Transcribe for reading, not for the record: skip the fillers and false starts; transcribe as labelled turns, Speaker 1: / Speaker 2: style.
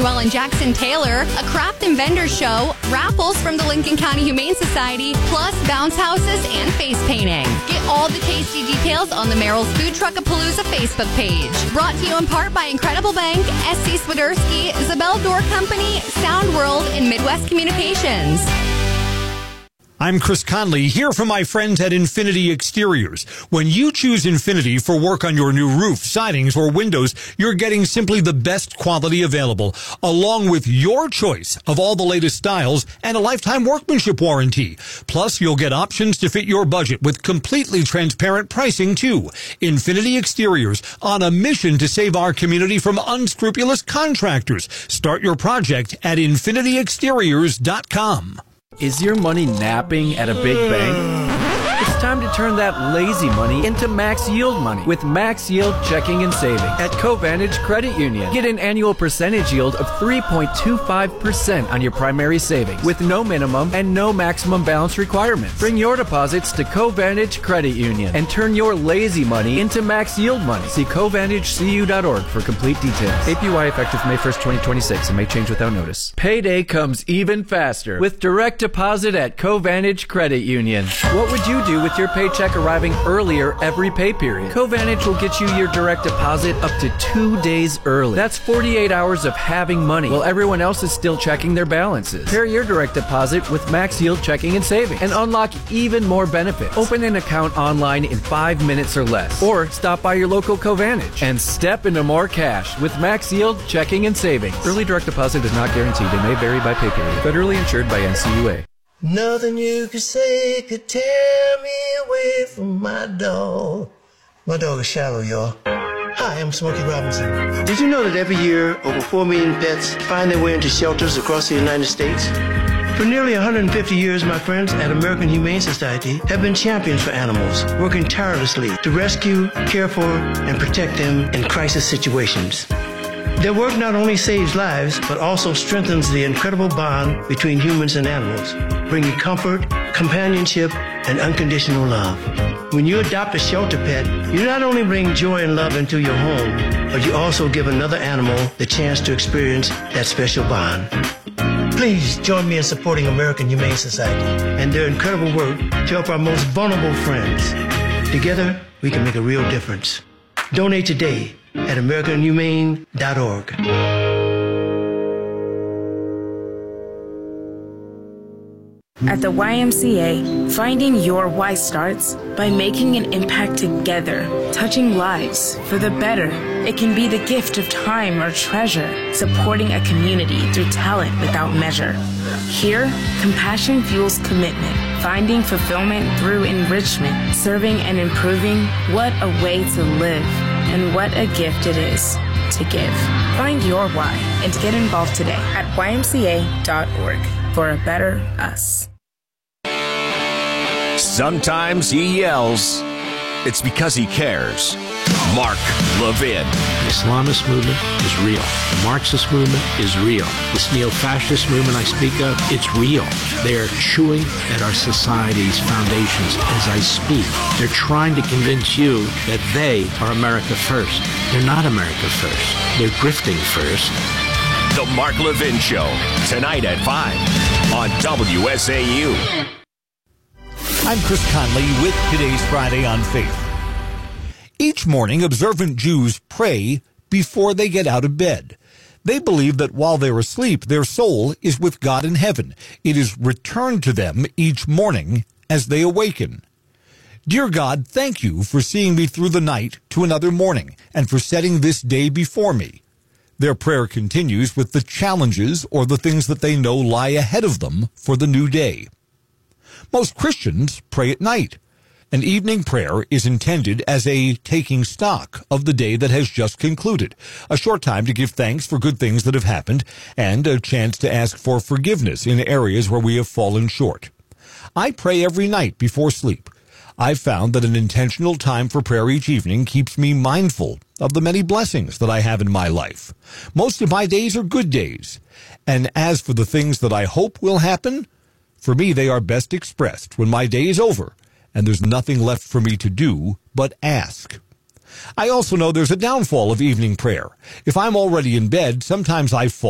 Speaker 1: Emmanuel and Jackson Taylor, a craft and vendor show, raffles from the Lincoln County Humane Society, plus bounce houses and face painting. Get all the tasty details on the Merrill's Food Truckapalooza Facebook page. Brought to you in part by Incredible Bank, SC Swiderski, Zabel Door Company, Sound World, and Midwest Communications.
Speaker 2: I'm Chris Conley, here from my friends at Infinity Exteriors. When you choose Infinity for work on your new roof, sidings, or windows, you're getting simply the best quality available, along with your choice of all the latest styles and a lifetime workmanship warranty. Plus, you'll get options to fit your budget with completely transparent pricing, too. Infinity Exteriors, on a mission to save our community from unscrupulous contractors. Start your project at infinityexteriors.com.
Speaker 3: Is your money napping at a big bank? It's time to turn that lazy money into max yield money with Max Yield Checking and Savings at Covantage Credit Union. Get an annual percentage yield of 3.25% on your primary savings with no minimum and no maximum balance requirements. Bring your deposits to Covantage Credit Union and turn your lazy money into max yield money. See CovantageCU.org for complete details. APY effective May 1st, 2026 and may change without notice. Payday comes even faster with direct deposit at Covantage Credit Union. What would you do with your paycheck arriving earlier every pay period? Covantage will get you your direct deposit up to 2 days early. That's 48 hours of having money while everyone else is still checking their balances. Pair your direct deposit with Max Yield Checking and Savings and unlock even more benefits. Open an account online in 5 minutes or less, or stop by your local Covantage and step into more cash with Max Yield Checking and Savings. Early direct deposit is not guaranteed and may vary by pay period. Federally insured by NCUA.
Speaker 4: Nothing you could say could tear me away from my dog. My dog is Shallow, y'all. Hi, I'm Smokey Robinson. Did you know that every year over 4 million pets find their way into shelters across the United States? For nearly 150 years, my friends at American Humane Society have been champions for animals, working tirelessly to rescue, care for, and protect them in crisis situations. Their work not only saves lives, but also strengthens the incredible bond between humans and animals, bringing comfort, companionship, and unconditional love. When you adopt a shelter pet, you not only bring joy and love into your home, but you also give another animal the chance to experience that special bond. Please join me in supporting American Humane Society and their incredible work to help our most vulnerable friends. Together, we can make a real difference. Donate today at AmericanHumane.org.
Speaker 5: At the YMCA, finding your why starts by making an impact together, touching lives for the better. It can be the gift of time or treasure, supporting a community through talent without measure. Here, compassion fuels commitment, finding fulfillment through enrichment, serving and improving. What a way to live, and what a gift it is to give. Find your why and get involved today at ymca.org for a better us.
Speaker 6: Sometimes he yells. It's because he cares. Mark Levin.
Speaker 7: The Islamist movement is real. The Marxist movement is real. This neo-fascist movement I speak of, it's real. They're chewing at our society's foundations as I speak. They're trying to convince you that they are America first. They're not America first. They're grifting first.
Speaker 6: The Mark Levin Show, tonight at 5 on WSAU.
Speaker 2: I'm Chris Conley with today's Friday on Faith. Each morning, observant Jews pray before they get out of bed. They believe that while they're asleep, their soul is with God in heaven. It is returned to them each morning as they awaken. Dear God, thank you for seeing me through the night to another morning and for setting this day before me. Their prayer continues with the challenges or the things that they know lie ahead of them for the new day. Most Christians pray at night. An evening prayer is intended as a taking stock of the day that has just concluded, a short time to give thanks for good things that have happened, and a chance to ask for forgiveness in areas where we have fallen short. I pray every night before sleep. I've found that an intentional time for prayer each evening keeps me mindful of the many blessings that I have in my life. Most of my days are good days. And as for the things that I hope will happen, for me they are best expressed when my day is over and there's nothing left for me to do but ask. I also know there's a downfall of evening prayer. If I'm already in bed, sometimes I fall